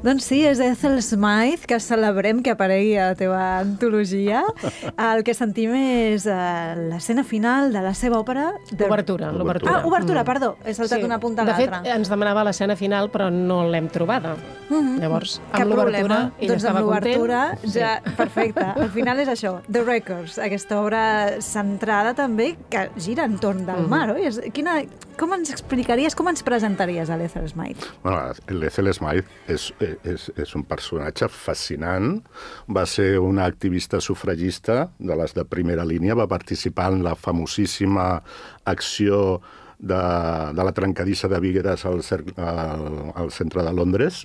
Doncs sí, és Ethel Smythe, que celebrem que aparegui a la teva antologia. El que sentim és l'escena final de la seva òpera... L'obertura. Obertura, perdó. He saltat una punta a l'altra. De fet, ens demanava l'escena final, però no l'hem trobada. Llavors, amb l'obertura, ella estava content. Ja, perfecte. Al final és això, The Records, aquesta obra centrada també, que gira entorn del mar, oi? Com ens explicaries, com ens presentaries a l'Ethel Smythe? Bueno, l'Ethel Smythe és un personatge fascinant. Va ser una activista sufragista de les de primera línia, va participar en la famosíssima acció de la trencadissa de Vigueres al centre de Londres,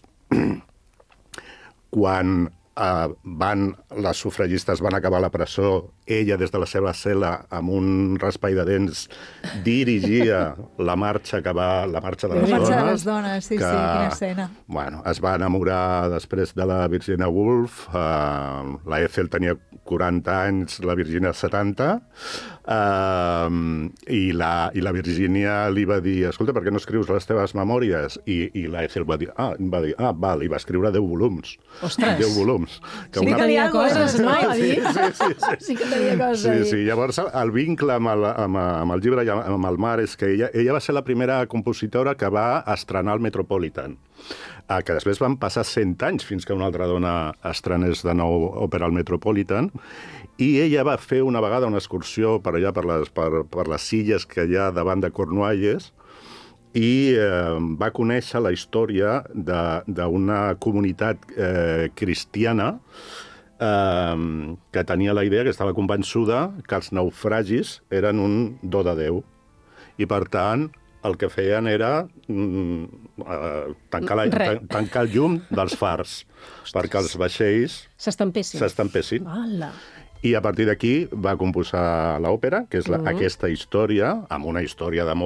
quan les sufragistes van acabar a la presó, ella des de la seva cel·la amb un raspall de dents dirigia la marxa de les dones, sí, quina escena. Bueno, es va enamorar després de la Virginia Woolf, la Ethel tenia 40 anys, la Virginia 70, i la Virginia li va dir, escolta, per què no escrius les teves memòries? I la Ethel va dir, val, i va escriure 10 volums. Ostres! 10 volums. Sí que tenia coses, no? Sí que tenia coses. Sí, llavors el vincle amb el llibre i amb el mar és que ella va ser la primera compositora que va estrenar el Metropolitan, que després van passar 100 anys fins que una altra dona estrenés de nou òpera al Metropolitan, i ella va fer una vegada una excursió per allà, per les illes que hi ha davant de Cornualles, i va conèixer la història d'una comunitat cristiana que tenia la idea, que estava convençuda, que els naufragis eren un do de Déu. I, per tant, el que feien era tancar el llum dels fars perquè els vaixells s'estampessin. I a partir d'aquí va composar l'òpera, que és aquesta història, amb una història d'amor